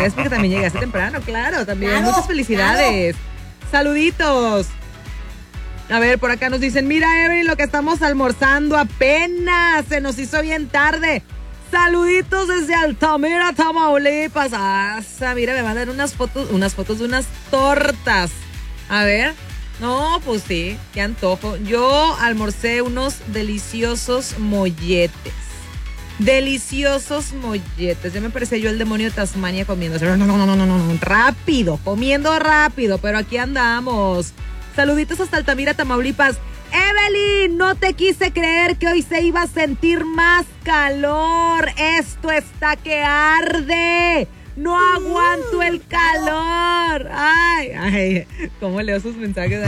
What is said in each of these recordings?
Es porque también llegaste temprano, claro, también. Claro, Muchas felicidades. Saluditos. A ver, por acá nos dicen, mira, Evelyn, lo que estamos almorzando apenas. Se nos hizo bien tarde. Saluditos desde Altamira, Tamaulipas. Mira, me mandan unas fotos de unas tortas. A ver. No, pues sí, qué antojo. Yo almorcé unos deliciosos molletes. Deliciosos molletes. Ya me parecía yo el demonio de Tasmania comiendo. No, rápido, comiendo rápido, pero aquí andamos. Saluditos hasta Altamira, Tamaulipas. Evelyn, no te quise creer que hoy se iba a sentir más calor. Esto está que arde. No aguanto el calor. Ay, ¿cómo leo sus mensajes?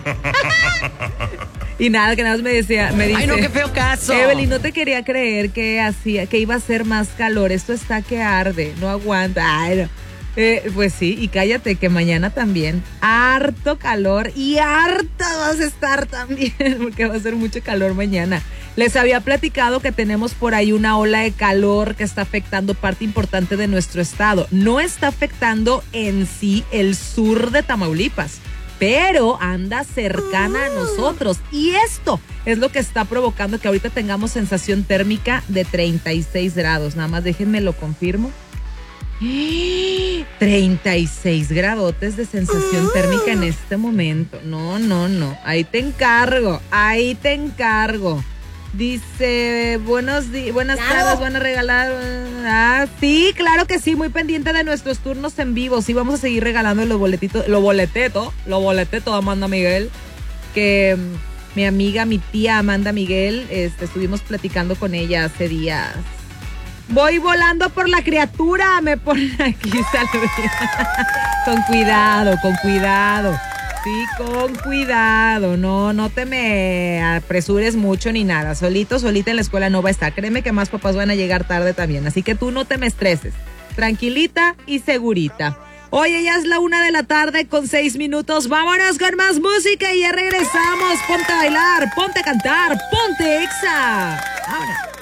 Y nada, que nada más me dice. Ay, no, qué feo caso. Evelyn, no te quería creer que iba a ser más calor. Esto está que arde. No aguanta. Ay, no. Pues sí, y cállate que mañana también. Harto calor y harta vas a estar también, porque va a ser mucho calor mañana. Les había platicado que tenemos por ahí una ola de calor que está afectando parte importante de nuestro estado. No está afectando en sí el sur de Tamaulipas, pero anda cercana a nosotros. Y esto es lo que está provocando que ahorita tengamos sensación térmica de 36 grados. Nada más déjenme lo confirmo. 36 gradotes de sensación térmica en este momento. No. Ahí te encargo. Dice, buenas tardes, van a regalar. Sí, claro que sí, muy pendiente de nuestros turnos en vivo. Sí, vamos a seguir regalando los boletitos, lo boleteto, Amanda Miguel, que mi amiga, mi tía Amanda Miguel, estuvimos platicando con ella hace días. Voy volando por la criatura, me ponen aquí, saludos. Con cuidado. Sí, con cuidado, no te me apresures mucho ni nada. Solita en la escuela no va a estar. Créeme que más papás van a llegar tarde también, así que tú no te me estreses. Tranquilita y segurita. Oye, ya es la 1:00 p.m. con 6 minutos. Vámonos con más música y ya regresamos. Ponte a bailar, ponte a cantar, ponte exa. Ahora.